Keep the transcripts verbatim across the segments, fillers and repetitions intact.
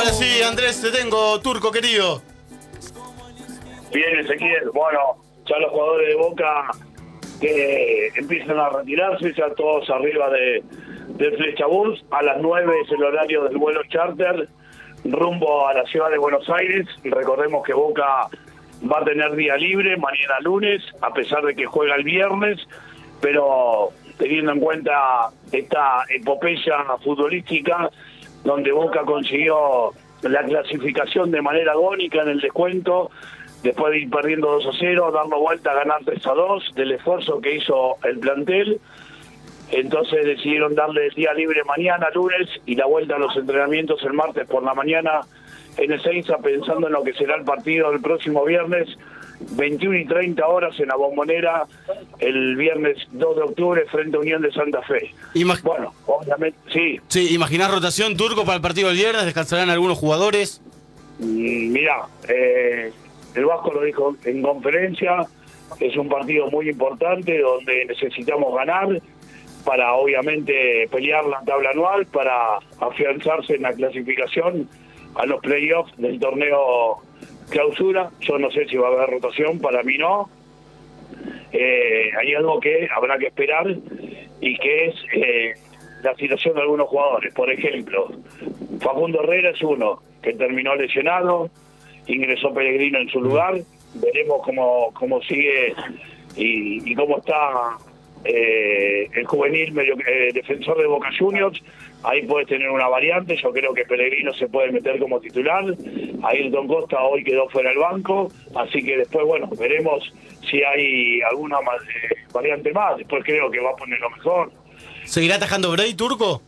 Ahora sí, Andrés, te tengo, Turco querido. Bien, Ezequiel. Bueno, ya los jugadores de Boca que empiezan a retirarse, ya todos arriba de, de Flechabús. A las nueve es el horario del vuelo charter rumbo a la ciudad de Buenos Aires. Recordemos que Boca va a tener día libre mañana lunes, a pesar de que juega el viernes, pero teniendo en cuenta esta epopeya futbolística donde Boca consiguió la clasificación de manera agónica en el descuento, después de ir perdiendo dos a cero, darlo vuelta a ganar tres a dos, del esfuerzo que hizo el plantel. Entonces decidieron darle el día libre mañana, lunes, y la vuelta a los entrenamientos el martes por la mañana en Ezeiza, pensando en lo que será el partido del próximo viernes, veintiuna y treinta horas en la Bombonera, el viernes dos de octubre, frente a Unión de Santa Fe. Imag bueno, obviamente, sí. Sí, ¿imaginás rotación, Turco, para el partido del viernes? ¿Descansarán algunos jugadores? Mm, mirá, eh, el Vasco lo dijo en conferencia, es un partido muy importante donde necesitamos ganar para obviamente pelear la tabla anual, para afianzarse en la clasificación a los playoffs del torneo clausura. Yo no sé si va a haber rotación, para mí no. Eh, hay algo que habrá que esperar y que es eh, la situación de algunos jugadores. Por ejemplo, Facundo Herrera es uno que terminó lesionado, ingresó Pellegrino en su lugar, veremos cómo, cómo sigue y, y cómo está eh, el juvenil medio, eh, defensor de Boca Juniors. Ahí puedes tener una variante. Yo creo que Pellegrino se puede meter como titular. Ayrton Costa hoy quedó fuera del banco, así que después, bueno, veremos si hay alguna más, eh, variante más. Después creo que va a poner lo mejor. ¿Seguirá atajando Bray, Turco?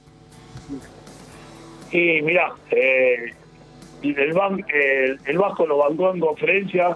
Y mirá, eh, el, ban el, el Vasco lo bancó en conferencia,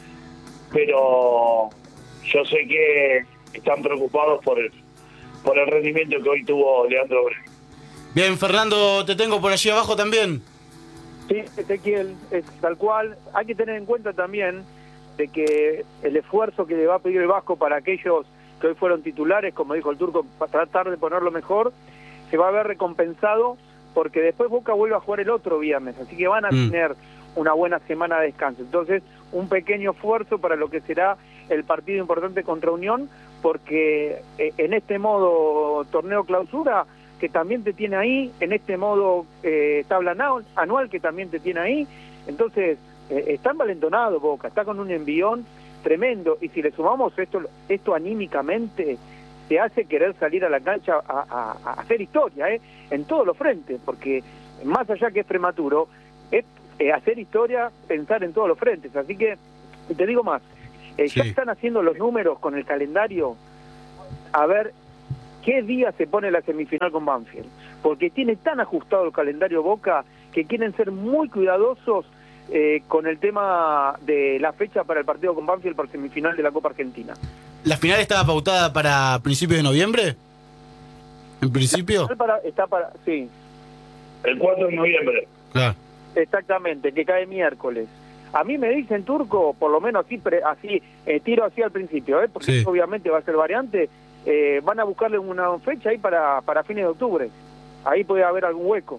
pero yo sé que están preocupados por el, por el rendimiento que hoy tuvo Leandro Bray. Bien, Fernando, te tengo por allí abajo también. Sí, Ezequiel, es tal cual. Hay que tener en cuenta también de que el esfuerzo que le va a pedir el Vasco para aquellos que hoy fueron titulares, como dijo el Turco, para tratar de ponerlo mejor, se va a ver recompensado, porque después Boca vuelve a jugar el otro viernes, así que van a mm. tener una buena semana de descanso. Entonces, un pequeño esfuerzo para lo que será el partido importante contra Unión, porque en este modo torneo clausura, que también te tiene ahí, en este modo eh, tabla anual, que también te tiene ahí, entonces eh, está envalentonado Boca, está con un envión tremendo, y si le sumamos esto esto anímicamente, te hace querer salir a la cancha a, a, a hacer historia, ¿eh? En todos los frentes, porque más allá que es prematuro, es eh, hacer historia, pensar en todos los frentes. Así que, te digo más, eh, sí. ya están haciendo los números con el calendario, a ver qué día se pone la semifinal con Banfield, porque tiene tan ajustado el calendario Boca que quieren ser muy cuidadosos eh, con el tema de la fecha para el partido con Banfield para semifinal de la Copa Argentina. ¿La final estaba pautada para principios de noviembre? ¿En principio? La para, está para, sí. El cuatro de noviembre. Claro. Exactamente, que cae miércoles. A mí me dicen, Turco, por lo menos así, así eh, tiro así al principio, ¿eh? Porque sí. obviamente va a ser variante. Eh, van a buscarle una fecha ahí para, para fines de octubre. Ahí puede haber algún hueco.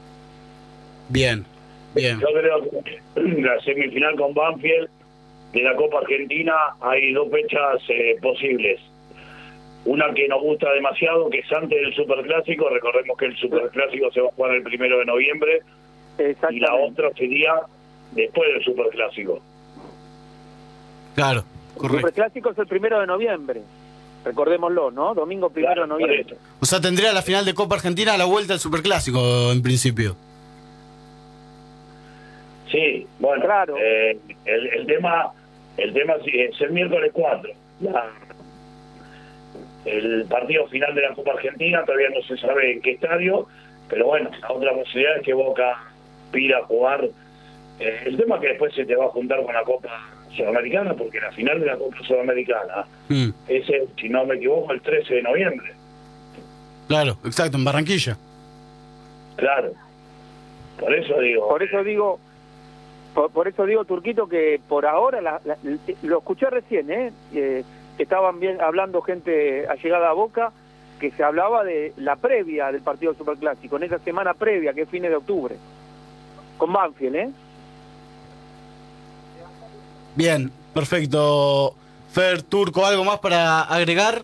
Bien, bien. Yo creo que la semifinal con Banfield de la Copa Argentina hay dos fechas eh, posibles. Una que nos gusta demasiado, que es antes del Superclásico. Recordemos que el Superclásico se va a jugar el primero de noviembre. Y la otra sería después del Superclásico. Claro, correcto. El Superclásico es el primero de noviembre. Recordémoslo, ¿no? Domingo primero de noviembre. O sea, tendría la final de Copa Argentina a la vuelta del Superclásico, en principio. Sí, bueno, claro. eh, el, el tema el tema es el miércoles cuatro. La, el partido final de la Copa Argentina todavía no se sabe en qué estadio, pero bueno, la otra posibilidad es que Boca pida jugar. Eh, el tema es que después se te va a juntar con la Copa Sudamericana, porque la final de la Copa Sudamericana mm. es, el, si no me equivoco, el trece de noviembre. Claro, exacto, en Barranquilla. Claro. Por eso digo... Por eso digo, por, por eso digo, Turquito, que por ahora, la, la, lo escuché recién, ¿eh? eh estaban bien hablando gente allegada a Boca, que se hablaba de la previa del partido Superclásico, en esa semana previa, que es fines de octubre. con Banfield, ¿eh? Bien, perfecto. Fer, Turco, ¿algo más para agregar?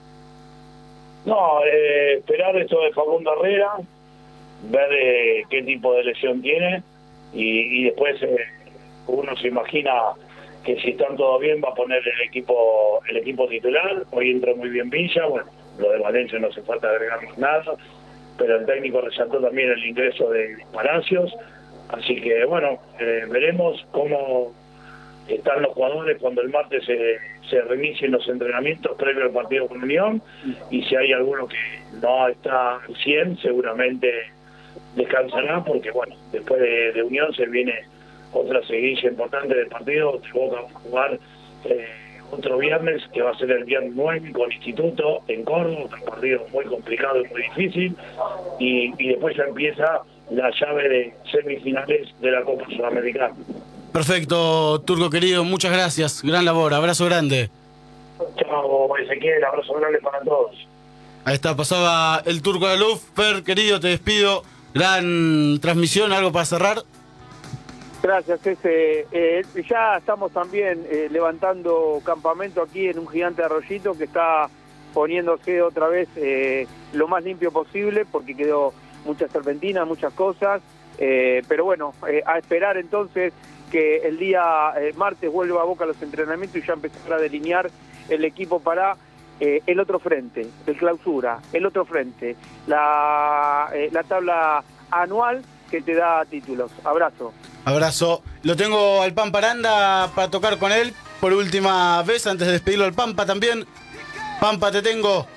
No, eh, esperar esto de Facundo Herrera, ver eh, qué tipo de lesión tiene y, y después eh, uno se imagina que si están todo bien va a poner el equipo el equipo titular. Hoy entró muy bien Villa, bueno, lo de Valencia no hace falta agregar nada, pero el técnico resaltó también el ingreso de Palacios, así que bueno, eh, veremos cómo están los jugadores cuando el martes se, se reinicien los entrenamientos previo al partido con Unión, y si hay alguno que no está al cien seguramente descansará, porque bueno, después de, de Unión se viene otra seguidilla importante del partido. De Boca va a jugar eh, otro viernes, que va a ser el viernes nueve con Instituto en Córdoba, otro partido muy complicado y muy difícil, y, y después ya empieza la llave de semifinales de la Copa Sudamericana. Perfecto, Turco querido, muchas gracias, gran labor, abrazo grande. Chao, Ezequiel, abrazo grande para todos. Ahí está, pasaba el Turco de la Luz. Fer, querido, te despido, gran transmisión, ¿algo para cerrar? Gracias, ese. Eh, ya estamos también eh, levantando campamento aquí en un gigante arroyito que está poniéndose otra vez eh, lo más limpio posible, porque quedó mucha serpentina, muchas cosas, eh, pero bueno, eh, a esperar entonces que el día eh, martes vuelva a Boca a los entrenamientos y ya empezar a delinear el equipo para eh, el otro frente, el clausura, el otro frente, la, eh, la tabla anual que te da títulos. Abrazo. Abrazo. Lo tengo al Pampa Aranda para tocar con él por última vez, antes de despedirlo al Pampa también. Pampa, te tengo.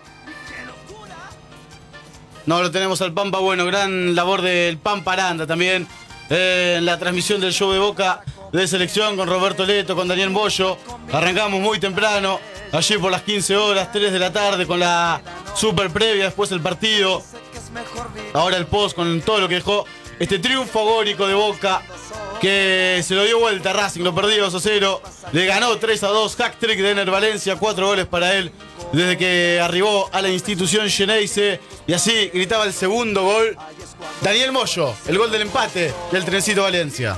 No, lo tenemos al Pampa. Bueno, gran labor del Pampa Aranda también eh, en la transmisión del show de Boca de selección con Roberto Leto, con Daniel Bollo. Arrancamos muy temprano, allí por las quince horas, tres de la tarde, con la super previa, después el partido. Ahora el post con todo lo que dejó este triunfo agórico de Boca, que se lo dio vuelta a Racing, lo perdió dos a cero, le ganó tres a dos, hack-trick de Ener Valencia, cuatro goles para él desde que arribó a la institución Xeneize, y así gritaba el segundo gol Daniel Mollo, el gol del empate del Trencito Valencia.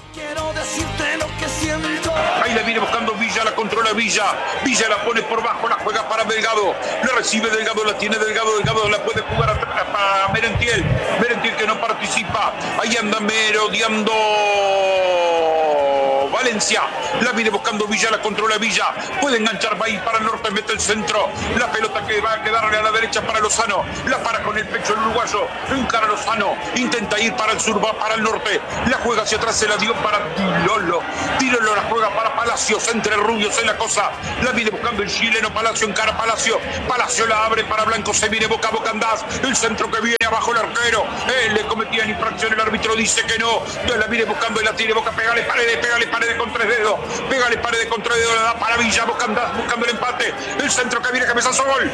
Ahí la viene buscando Villa, la controla Villa. Villa la pone por bajo, la juega para Delgado. La recibe Delgado, la tiene Delgado. Delgado la puede jugar atrás para Merentiel. Merentiel que no participa. Ahí anda merodeando Valencia. La viene buscando Villa, la controla Villa. Puede enganchar, va a ir para el norte, mete el centro. La pelota que va a quedarle a la derecha para Lozano. La para con el pecho el uruguayo. Encara Lozano. Intenta ir para el sur, va para el norte. La juega hacia atrás, se la dio para Tirolo. Tirolo la juega para Palacios, entre rubios en la cosa. La viene buscando el chileno Palacio, encara Palacio. Palacio la abre para Blanco, se viene boca a boca andás. El centro que viene abajo el arquero. Él le cometía infracción, el árbitro dice que no. La viene buscando y la tiene Boca, pégale paredes, pégale paredes con tres dedos. Pégale paredes con tres dedos, la da para Villa, Boca andás buscando el empate. El centro que viene, cabezazo, gol.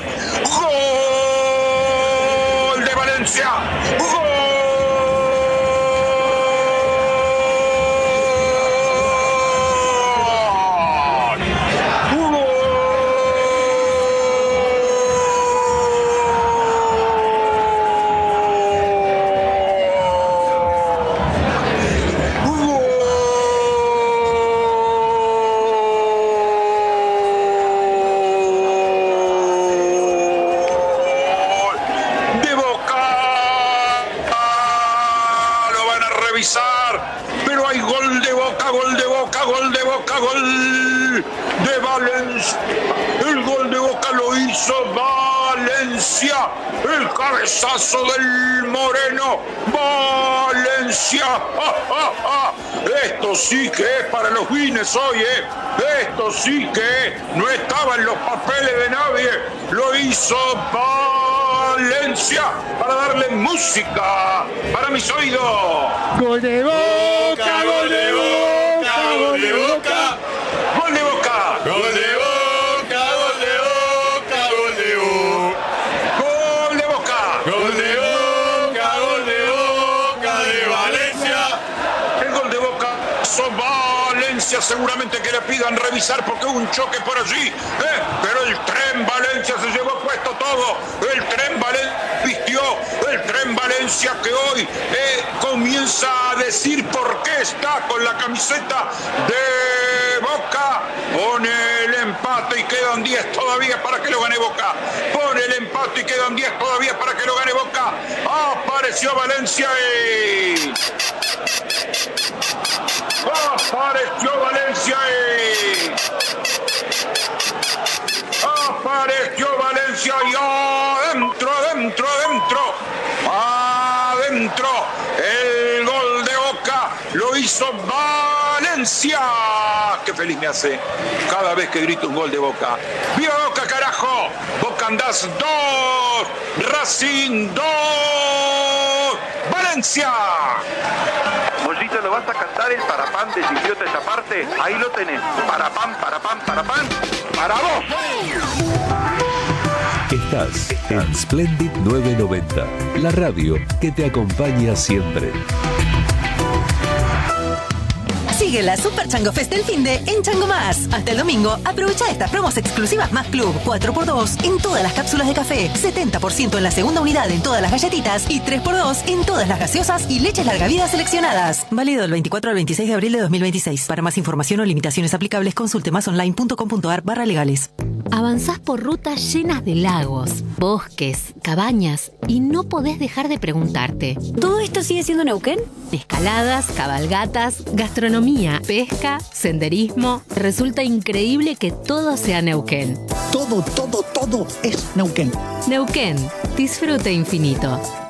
Gol de Valencia. Gol. Pero hay gol de Boca, gol de Boca, gol de Boca, gol de Valencia. El gol de Boca lo hizo Valencia. El cabezazo del Moreno. Valencia. ¡Ja, ja, ja! Esto sí que es para los Guinness hoy, ¿eh? Esto sí que no estaba en los papeles de nadie. Lo hizo Valencia para darle música para mis oídos. Gol de Boca, gol de Boca, gol de Boca, gol de Boca, gol de Boca, gol de Boca, gol de Boca, gol de Boca, gol de Boca, gol de Boca de Valencia. El gol de Boca hizo Valencia. Valencia seguramente que le pidan revisar porque hubo un choque por allí, ¿eh? Pero el tren Valencia se llevó puesto todo, el tren Valencia vistió, el tren Valencia que hoy eh, comienza a decir por qué está con la camiseta de Boca, pone el empate y quedan diez todavía para que lo gane Boca, pone el empate y quedan diez todavía para que lo gane Boca, apareció Valencia y... Apareció Valencia y... Apareció Valencia y adentro, adentro, adentro, adentro, el gol de Boca lo hizo Valencia. Qué feliz me hace cada vez que grito un gol de Boca. ¡Viva Boca, carajo! Boca andás dos, Racing dos, Valencia. Mollito, ¿lo vas a cantar el parapán de Chiquiote esa parte? Ahí lo tenés. Parapán, parapán, parapán. ¡Para vos! Estás en Splendid novecientos noventa, la radio que te acompaña siempre. Sigue la Super Chango Fest del finde en Chango Más. Hasta el domingo, aprovecha estas promos exclusivas Más Club. cuatro por dos en todas las cápsulas de café, setenta por ciento en la segunda unidad en todas las galletitas y tres por dos en todas las gaseosas y leches larga vida seleccionadas. Válido del veinticuatro al veintiséis de abril de dos mil veintiséis. Para más información o limitaciones aplicables, consulte másonline.com.ar barra legales. Avanzás por rutas llenas de lagos, bosques, cabañas y no podés dejar de preguntarte: ¿todo esto sigue siendo Neuquén? Escaladas, cabalgatas, gastronomía, pesca, senderismo. Resulta increíble que todo sea Neuquén. Todo, todo, todo es Neuquén. Neuquén, disfrute infinito.